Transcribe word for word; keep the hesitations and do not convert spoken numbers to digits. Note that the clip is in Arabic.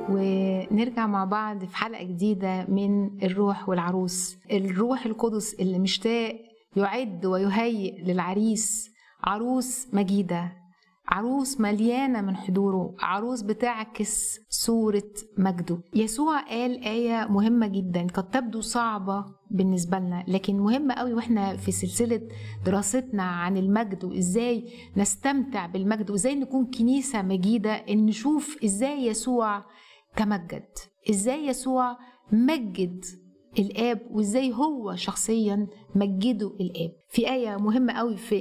ونرجع مع بعض في حلقة جديدة من الروح والعروس. الروح القدس اللي مشتاق يعد ويهيئ للعريس عروس مجيدة، عروس مليانة من حضوره، عروس بتعكس صورة مجده. يسوع قال آية مهمة جدا قد تبدو صعبة بالنسبة لنا، لكن مهمة قوي واحنا في سلسلة دراستنا عن المجد وإزاي نستمتع بالمجد وإزاي نكون كنيسة مجيدة، إن نشوف إزاي يسوع تمجد، إزاي يسوع مجد الآب وإزاي هو شخصيا مجده الآب. في آية مهمة قوي في